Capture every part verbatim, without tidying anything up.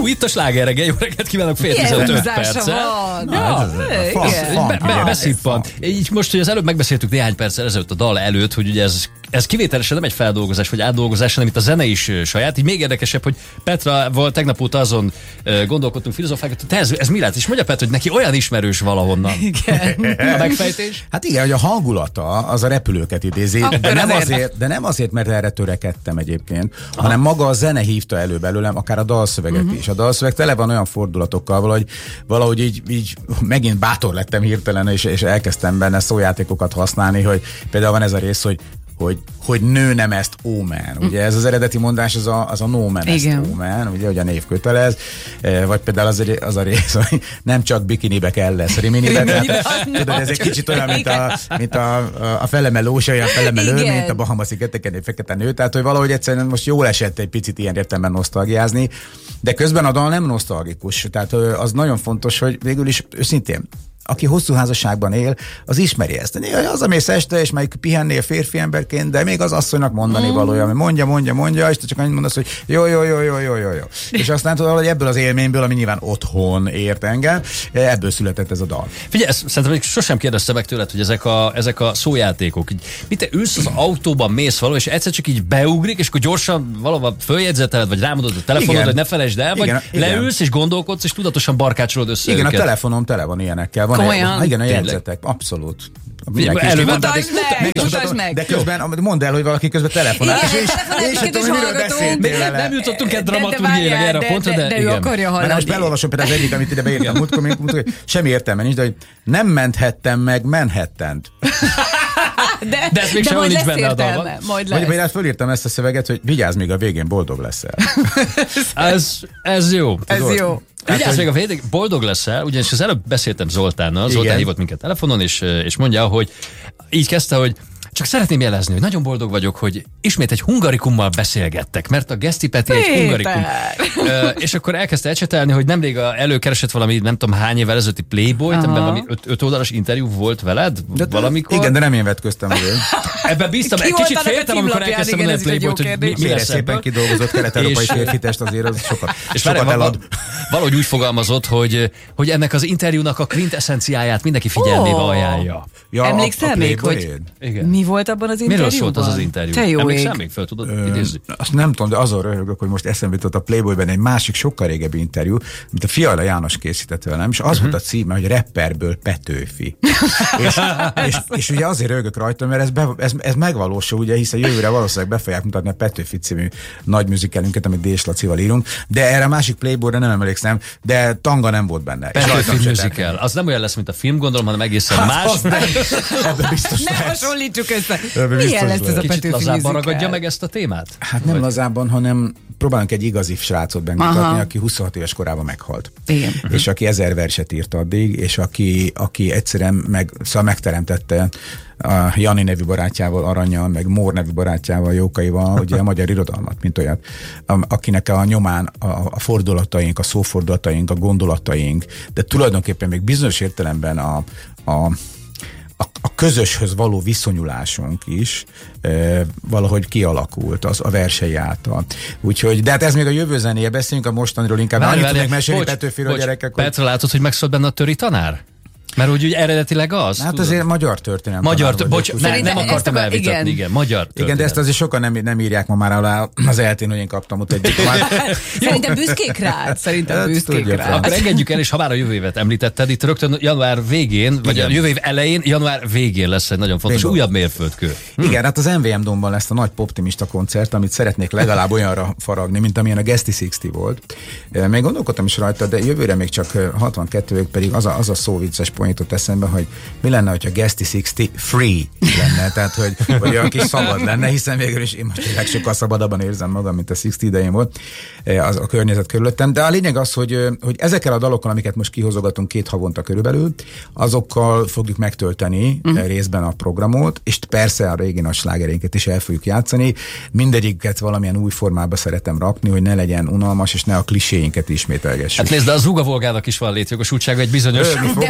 Hú, itt a slágerreggel, jó reggelt kívánok, fél tizenöt perccel. Beszippant. Így most, hogy az előbb megbeszéltük néhány perccel ezelőtt a dal előtt, hogy ugye ez, ez kivételesen nem egy feldolgozás vagy átdolgozás, hanem itt a zene is saját. Így még érdekesebb, hogy Petrával tegnap óta azon gondolkodtunk, filozofálkodtunk, te ez, ez mi lehet? És mondja Petra, hogy neki olyan ismerős valahonnan. Igen. A megfejtés? Hát igen, hogy a hangulata az a repülőket idézi, de nem, azért, de nem azért, mert erre törekedtem egyébként, aha, hanem maga a zene hívta elő belőlem, akár a dalszöveget uh-huh. is. A dalszöveg tele van olyan fordulatokkal, valahogy, valahogy így, így megint bátor lettem hirtelen, és, és elkezdtem benne szójátékokat használni, hogy például van ez a rész, hogy Hogy, hogy nő nem ezt ómen. Ugye ez az eredeti mondás, az a, az a no man ezt ómen, ugye, hogy a név kötelez, vagy például az, az a rész, hogy nem csak bikinibe kell lesz riminibe, tehát, tudod, ez egy kicsit olyan, mint a, mint a, a felemelós, olyan felemelő, igen, mint a Bahama-szigeteken egy fekete nő, tehát hogy valahogy egyszerűen most jól esett egy picit ilyen értelemben nosztalgiázni, de közben a dal nem nosztalgikus, tehát az nagyon fontos, hogy végül is őszintén, aki hosszú házasságban él, az ismeri ezt. Az a mész este, és melyik pihennél férfi emberként, de még az asszonynak mondani mm. valója, hogy mondja, mondja, mondja, és te csak annyit mondasz, hogy jó, jó, jó, jó, jó, jó, jó. És aztán tudod, hogy ebből az élményből, ami nyilván otthon ért engem, ebből született ez a dal. Figyelj, ezt szerintem sosem kérdezte meg tőled, hogy ezek a, ezek a szójátékok, így, mit te ülsz az autóban, mész valahol, és egyszer csak így beugrik, és akkor gyorsan valahol följegyzeteled, vagy rámondod a telefonod, hogy ne felejtsd el, vagy igen, leülsz, és gondolkodsz, és tudatosan barkácsolod össze igen, őket. A telefonom tele van ilyenekkel. Van egy, igen, a jegyzetek, abszolút. Mutasd meg, mutasd meg. De közben mondd el, hogy valaki közben telefonál. Igen, és én tudom, miről beszéltél vele. Nem jutottunk egy dramaturgiailag erre a pontra, de, de igen. ő akarja hallani. Mert most belolvasom például az egyik, amit ide beírtam múltkor, hogy semmi értelme nincs, de hogy nem menthettem meg Manhattant. De, de ez még sehol nincs benne a dalban. Majd lesz. Vagy én fölírtam ezt a szöveget, hogy vigyázz, még a végén boldog leszel. ez, ez jó. Ez jó. Vigyázz még a végén, boldog leszel, ugyanis az előbb beszéltem Zoltánnal, Zoltán igen. hívott minket telefonon, és, és mondja, hogy így kezdte, hogy csak szeretném jelezni, hogy nagyon boldog vagyok, hogy ismét egy hungarikummal beszélgettek, mert a Geszti Peti egy hungarikum. Ö, és akkor elkezdte ecsetelni, hogy nemrég előkeresett valami, nem tudom hány évvel ezelőtti Playboy-t, ebben valami öt, öt oldalas interjú volt veled de valamikor. Igen, de nem én vetköztem elő. Ebben bíztam, egy kicsit féltem, amikor elkezdtem mondani a Playboy-t, hogy mi, mi lesz szépen kidolgozott kelet-európai férfitest, azért az sokat, és sokat elad. Valahogy úgy fogalmazott, hogy, hogy ennek az interjúnak a quintessenciáját mindenki figyelmébe ajánlja. Ja, emlékszel még, hogy mi volt abban az interjúban? Miről szólt az az interjú? Te jó Emlékszel még fel, tudod Ö, idézni? Azt nem tudom, de azon röhögök, hogy most eszembe jutott a Playboyben egy másik sokkal régebbi interjú, mint a Fiala János készített velem, és az uh-huh. volt a címe, hogy rapperből Petőfi. és, és, és ugye azért röhögök rajta, mert ez, be, ez, ez megvalósul, ugye, hiszen jövőre valószínűleg be fogják mutatni a Petőfi című nagy műzikelünket, amit Dés Lacival írunk, de erre a másik Playboyra nem emlékszem, de tanga nem volt benne. Petőfi musical. Az nem olyan lesz, mint a film, gondolom, hanem egészen hát, más. Ebben biztos ne hasonlítsuk össze. Milyen lesz ez a Petőfi lazábban ragadja meg ezt a témát? Hát nem lazábban, hanem próbálunk egy igazi srácot bemutatni, aki huszonhat éves korában meghalt. Igen. És aki ezer verset írt addig, és aki, aki egyszerűen meg, szóval megteremtette a Jani nevű barátjával, Arannyal, meg Mór nevű barátjával, Jókaival, ugye a magyar irodalmat, mint olyat, akinek a nyomán a, a fordulataink, a szófordulataink, a gondolataink, de tulajdonképpen még bizonyos értelemben a, a A, a közöshöz való viszonyulásunk is e, valahogy kialakult az, a versei által. Úgyhogy, de hát ez még a jövő zenéje, beszéljünk a mostaniról, inkább annyit tudnék mesélni Petőfiről, gyerekek. Petra, látod, hogy megszólt benne a töri tanár? Mert úgy, úgy eredetileg az? Hát tudod? Azért magyar történelem. Magyar, t- bocs, ne, nem akartam elvitatni, igen. igen, magyar történelem. Igen, de ezt azért sokan nem, nem írják ma már alá az eltén, hogy én kaptam ott egyik. Szerintem büszkék rád. Szerintem büszkék rád. Akkor engedjük el, és ha már a jövő évet említetted, itt rögtön január végén, vagy igen. a jövő év elején, január végén lesz egy nagyon fontos Bingo. újabb mérföldkő. Hm. Igen, hát az em vé em Domban lesz a nagy poptimista koncert, amit szeretnék legalább olyanra faragni, mint amilyen a Geszti hatvan volt. Még gondolkodtam is rajta, de jövőre még csak hatvankettő, pedig az a, az a szó vicces pointot eszembe, hogy mi lenne, hogyha Geszti hatvan free lenne, tehát hogy, hogy olyan kis szabad lenne, hiszen végül is én most tényleg sokkal szabadabban érzem magam, mint a hatvan idején volt az a környezet körülöttem, de a lényeg az, hogy, hogy ezekkel a dalokkal, amiket most kihozogatunk két havonta körülbelül, azokkal fogjuk megtölteni uh-huh. részben a programot, és persze a régi nagy slágerénket is el fogjuk játszani, mindegyiket valamilyen új formába szeretem rakni, hogy ne legyen unalmas, és ne a kliséinket ismételgessük. Hát nézd, de az Uga Volgának is van létjogosultsága egy bizonyos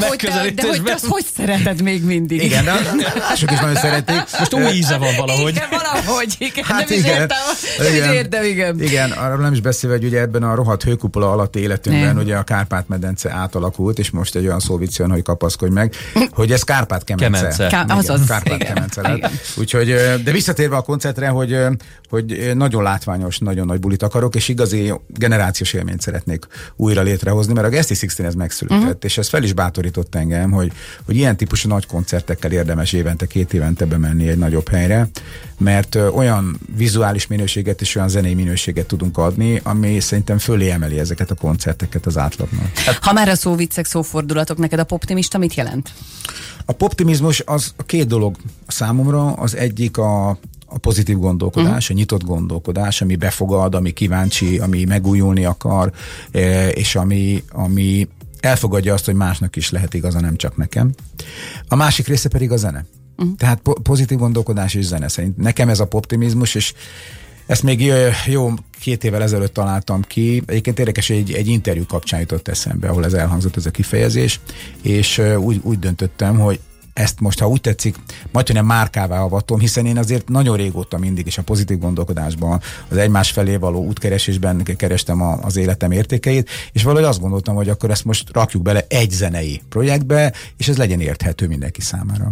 De hogy te azt hogy szereted még mindig? Igen, de mások is nagyon szeretik. Most új íze van valahogy. Igen, valahogy. Igen, Hát nem igen. is értem. Nem Igen. is értem, igen. Igen, arról nem is beszélve, hogy ugye ebben a rohadt hőkupola alatt életünkben Nem. ugye a Kárpát-medence átalakult, és most egy olyan szó vicc jön, hogy kapaszkodj meg, hogy ez Kárpát-kemence. Kemence. Ká- Igen, azaz, Kárpát-kemence igen. lett. Úgyhogy, de visszatérve a koncertre, hogy, hogy nagyon látványos, nagyon nagy bulit akarok, és igazi generációs élményt szeretnék újra létrehozni, mert a Geszti Sixteen ez megszületett, uh-huh. és ez fel is bátorított engem, hogy, hogy ilyen típusú nagy koncertekkel érdemes évente, két évente bemenni egy nagyobb helyre, mert olyan vizuális minőséget és olyan zenei minőséget tudunk adni, ami szerintem fölé emeli ezeket a koncerteket az átlagnak. Ha már a szóviccek, szófordulatok, neked a poptimista mit jelent? A poptimizmus az a két dolog számomra, az egyik a, a pozitív gondolkodás, uh-huh. a nyitott gondolkodás, ami befogad, ami kíváncsi, ami megújulni akar, és ami, ami elfogadja azt, hogy másnak is lehet igaza, nem csak nekem. A másik része pedig a zene. Uh-huh. Tehát po- pozitív gondolkodás és zene szerint. Nekem ez a poptimizmus, és ezt még jó két évvel ezelőtt találtam ki. Egyébként érdekes, hogy egy, egy interjú kapcsán jutott eszembe, ahol ez elhangzott, ez a kifejezés, és úgy, úgy döntöttem, hogy ezt most, ha úgy tetszik, majdnem márkává avatom, hiszen én azért nagyon régóta mindig is a pozitív gondolkodásban, az egymás felé való útkeresésben kerestem a, az életem értékeit, és valahogy azt gondoltam, hogy akkor ezt most rakjuk bele egy zenei projektbe, és ez legyen érthető mindenki számára.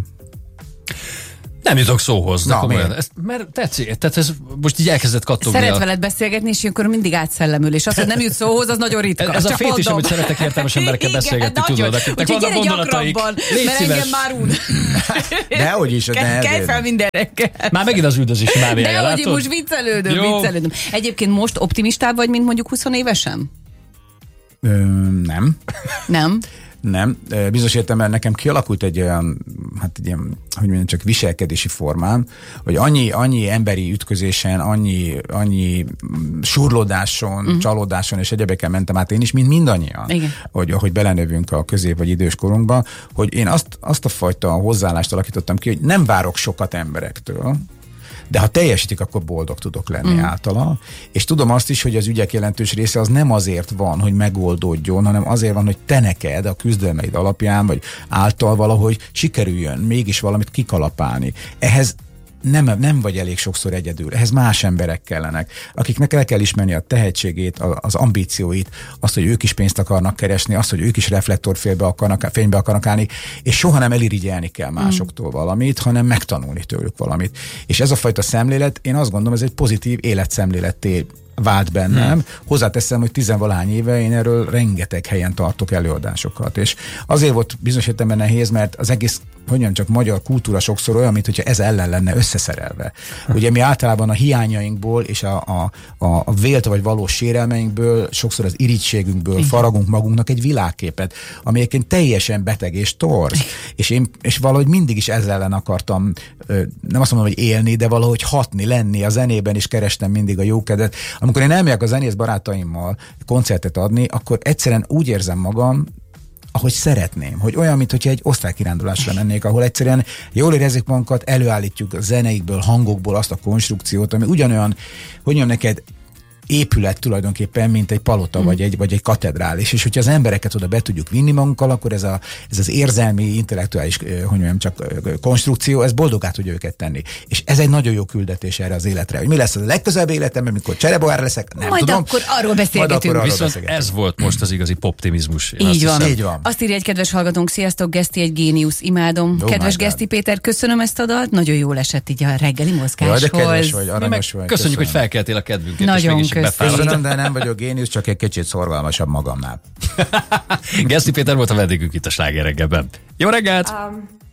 Nem jutok szóhoz, de Na, komolyan. Ezt, mert tetszik, tehát ez most így elkezdett kattogni. Szeret a... veled beszélgetni, és akkor mindig átszellemül, és az, hogy nem jut szóhoz, az nagyon ritka. Ez, ez a Csak fétis, mondom. amit szeretek értelmes emberekkel beszélgetni, Igen, tudod, nagyon. akiknek Úgyhogy vannak gyere gondolataik. gyakrabban, Légy mert szíves. engem már úgy. Dehogy is, de Kelj fel minden reggel. Már megint az üldözési mániája, Dehogy, látod? most viccelődöm, Jó. viccelődöm. Egyébként most optimistább vagy, mint mondjuk húsz évesen? Ö, nem. Nem? Nem, bizonyos értelemben nekem kialakult egy olyan, hát egy ilyen, hogy mondjam, csak viselkedési formám, hogy annyi, annyi emberi ütközésen, annyi, annyi surlódáson, uh-huh. csalódáson és egyebeken mentem át én is, mint mindannyian, Igen. hogy ahogy belenövünk a közép vagy idős korunkba, hogy én azt, azt a fajta hozzáállást alakítottam ki, hogy nem várok sokat emberektől, de ha teljesítik, akkor boldog tudok lenni mm. általa. És tudom azt is, hogy az ügyek jelentős része az nem azért van, hogy megoldódjon, hanem azért van, hogy te neked a küzdelmeid alapján, vagy által valahogy sikerüljön mégis valamit kikalapálni. Ehhez nem, nem vagy elég sokszor egyedül, ehhez más emberek kellenek, akiknek el kell ismerni a tehetségét, az ambícióit, azt, hogy ők is pénzt akarnak keresni, azt, hogy ők is reflektorfénybe akarnak, fénybe akarnak állni, és soha nem elirigyelni kell másoktól mm. valamit, hanem megtanulni tőlük valamit. És ez a fajta szemlélet, én azt gondolom, ez egy pozitív életszemléletté vált bennem. Hmm. Hozzáteszem, hogy tizenvalahány éve én erről rengeteg helyen tartok előadásokat. És azért volt bizonyos értelemben nehéz, mert az egész, hogy mondjam, csak magyar kultúra sokszor olyan, mint hogyha ez ellen lenne összeszerelve. Hmm. Ugye mi általában a hiányainkból és a, a, a, a vélt vagy valós sérelmeinkből, sokszor az irigységünkből hmm. faragunk magunknak egy világképet, ami egyébként teljesen beteg és torz. és én és valahogy mindig is ezzel ellen akartam, nem azt mondom, hogy élni, de valahogy hatni, lenni a zenében, és kerestem mindig a jókedvet. Amikor én elmegyek a zenész barátaimmal koncertet adni, akkor egyszerűen úgy érzem magam, ahogy szeretném, hogy olyan, mint hogyha egy osztálykirándulásra mennék, ahol egyszerűen jól érezzük magunkat, előállítjuk a zeneikből, hangokból azt a konstrukciót, ami ugyanolyan, hogy mondjam neked, épület tulajdonképpen, mint egy palota, mm. vagy, egy, vagy egy katedrális. És hogyha az embereket oda be tudjuk vinni magunkkal, akkor ez, a, ez az érzelmi, intellektuális, hogy mondjam, csak konstrukció, ez boldogá tudja őket tenni. És ez egy nagyon jó küldetés erre az életre. Hogy mi lesz az a legközelebb életemben, mikor csereboár leszek, nem Majd tudom. akkor arról beszélgetünk. Akkor Viszont ez volt most az igazi poptimizmus. Így van. Így van. Azt írja egy kedves hallgatónk, sziasztok, Geszti egy géniusz, imádom. Oh, kedves Geszti Péter, köszönöm ezt a dalt, nagyon jól esett így a reggeli mozgáshoz. Jaj, de kedves vagy, aranyos vagy. Köszönjük, hogy felkeltél a kedvünket. Nagyon köszönöm, de nem vagyok géniusz, csak egy kicsit szorgalmasabb magamnál. Geszti Péter volt a vendégünk itt a Sláger reggelben. Jó reggelt! Um...